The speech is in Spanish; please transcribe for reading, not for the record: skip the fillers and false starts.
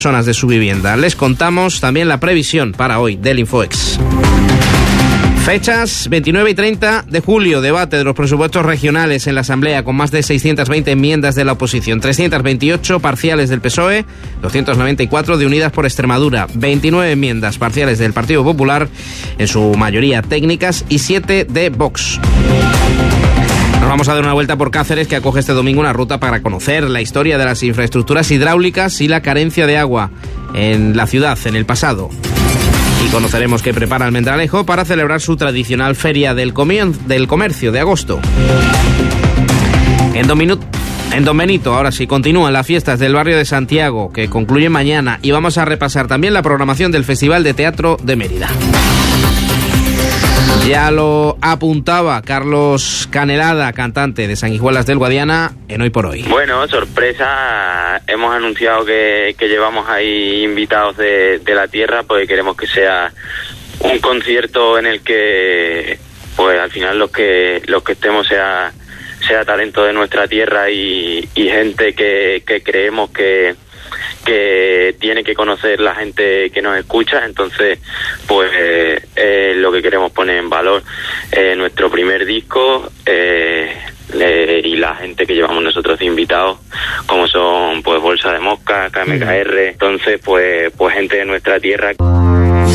zonas de su vivienda. Les contamos también la previsión para hoy del Infoex. Fechas 29 y 30 de julio, debate de los presupuestos regionales en la Asamblea con más de 620 enmiendas de la oposición, 328 parciales del PSOE, 294 de Unidas por Extremadura, 29 enmiendas parciales del Partido Popular, en su mayoría técnicas, y 7 de Vox. Nos vamos a dar una vuelta por Cáceres, que acoge este domingo una ruta para conocer la historia de las infraestructuras hidráulicas y la carencia de agua en la ciudad en el pasado. Y conoceremos qué prepara Almendralejo para celebrar su tradicional Feria del Comercio de agosto. En Don Benito, ahora sí, continúan las fiestas del barrio de Santiago, que concluyen mañana, y vamos a repasar también la programación del Festival de Teatro de Mérida. Ya lo apuntaba Carlos Canelada, cantante de Sanguijuelas del Guadiana, en Hoy por Hoy. Bueno, sorpresa, hemos anunciado que llevamos ahí invitados de la tierra, porque queremos que sea un concierto en el que, pues al final los que estemos sea talento de nuestra tierra y gente que creemos que tiene que conocer la gente que nos escucha. Entonces pues lo que queremos poner en valor nuestro primer disco y la gente que llevamos nosotros de invitados, como son pues Bolsa de Mosca, KMKR, entonces pues gente de nuestra tierra.